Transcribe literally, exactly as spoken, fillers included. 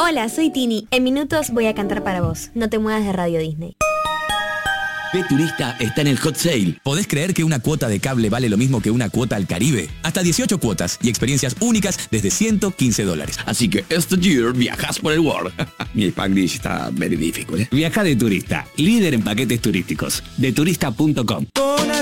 Hola, soy Tini. En minutos voy a cantar para vos. No te muevas de Radio Disney. Ve Turista está en el hot sale. ¿Podés creer que una cuota de cable vale lo mismo que una cuota al Caribe? Hasta dieciocho cuotas y experiencias únicas desde ciento quince dólares. Así que este year viajas por el world. Mi Spanglish está very difficult, ¿eh? Viaja de Turista, líder en paquetes turísticos. de turista punto com.